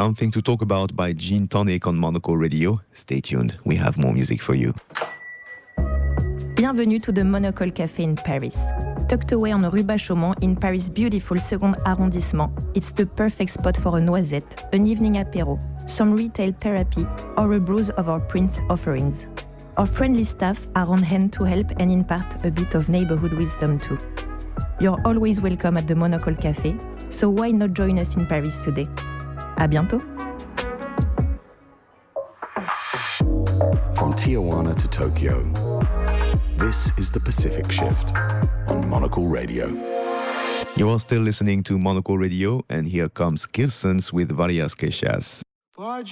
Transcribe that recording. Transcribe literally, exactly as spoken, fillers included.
Something to Talk About by Gin Tonic on Monocle Radio. Stay tuned, we have more music for you. Bienvenue to the Monocle Café in Paris. Tucked away on Rue Bachaumont in Paris' beautiful second arrondissement, it's the perfect spot for a noisette, an evening apéro, some retail therapy, or a browse of our print offerings. Our friendly staff are on hand to help and impart a bit of neighborhood wisdom too. You're always welcome at the Monocle Café, so why not join us in Paris today? À bientôt! From Tijuana to Tokyo, this is the Pacific Shift on Monocle Radio. You are still listening to Monocle Radio, and here comes Kirsens with Varias Queixas. Pode